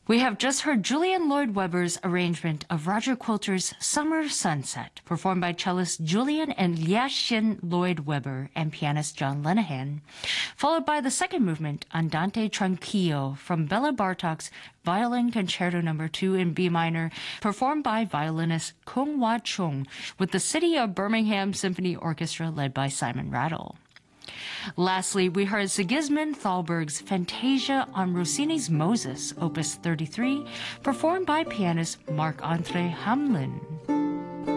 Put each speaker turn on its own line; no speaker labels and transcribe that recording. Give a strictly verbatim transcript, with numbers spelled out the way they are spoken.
We have just heard Julian Lloyd Webber's arrangement of Roger Quilter's Summer Sunset, performed by cellist Julian and Liaxian Lloyd Webber and pianist John Lenihan, followed by the second movement, Andante Tranquillo, from Bela Bartok's Violin Concerto Number two in B minor, performed by violinist Kung Hwa Chung with the City of Birmingham Symphony Orchestra led by Simon Rattle. Lastly, we heard Sigismund Thalberg's Fantasia on Rossini's Moses, Opus thirty-three, performed by pianist Marc-André Hamelin.